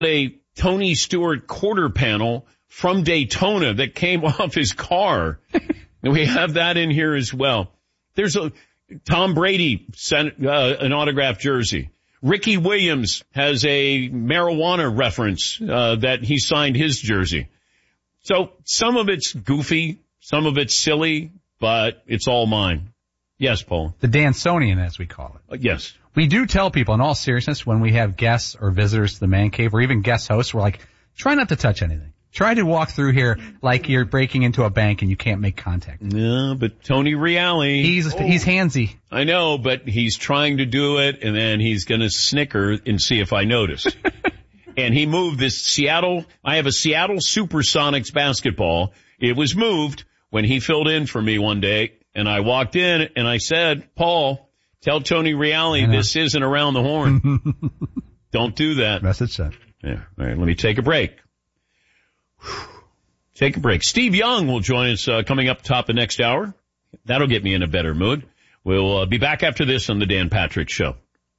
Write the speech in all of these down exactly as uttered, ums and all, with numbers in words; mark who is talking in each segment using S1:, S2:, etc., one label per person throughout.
S1: a Tony Stewart quarter panel from Daytona that came off his car. And we have that in here as well. There's a Tom Brady sent uh, an autographed jersey. Ricky Williams has a marijuana reference uh, that he signed his jersey. So some of it's goofy, some of it's silly, but it's all mine. Yes, Paul.
S2: The Dansonian, as we call it.
S1: Uh, yes.
S2: We do tell people, in all seriousness, when we have guests or visitors to the man cave, or even guest hosts, we're like, try not to touch anything. Try to walk through here like you're breaking into a bank and you can't make contact.
S1: No, but Tony Reale.
S2: He's, oh. he's handsy.
S1: I know, but he's trying to do it, and then he's going to snicker and see if I notice. And he moved this Seattle, I have a Seattle Supersonics basketball. It was moved when he filled in for me one day, and I walked in and I said, Paul, tell Tony Reale this isn't around the horn. Don't do that.
S2: Message sent.
S1: Yeah. All right, let me take a break. Take a break. Steve Young will join us uh, coming up top of next hour. That'll get me in a better mood. We'll uh, be back after this on the Dan Patrick Show.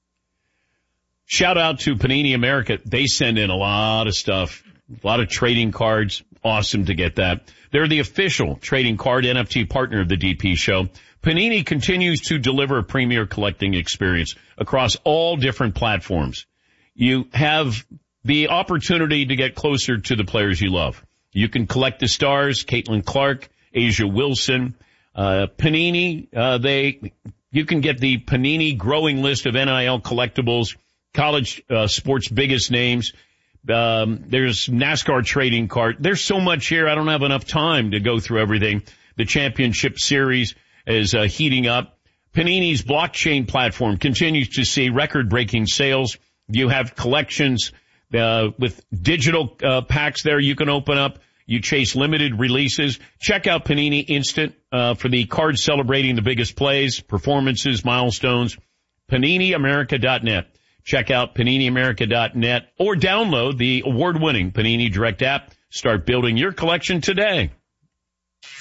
S1: Shout out to Panini America. They send in a lot of stuff, a lot of trading cards. Awesome to get that. They're the official trading card N F T partner of the D P Show. Panini continues to deliver a premier collecting experience across all different platforms. You have the opportunity to get closer to the players you love. You can collect the stars, Caitlin Clark, Asia Wilson, uh, Panini, uh, they, you can get the Panini growing list of N I L collectibles, college, uh, sports biggest names. Um, there's NASCAR trading card. There's so much here. I don't have enough time to go through everything. The championship series is, uh, heating up. Panini's blockchain platform continues to see record-breaking sales. You have collections Uh, with digital, uh, packs there you can open up. You chase limited releases. Check out Panini Instant, uh, for the cards celebrating the biggest plays, performances, milestones. Panini America dot net. Check out Panini America dot net or download the award-winning Panini Direct app. Start building your collection today.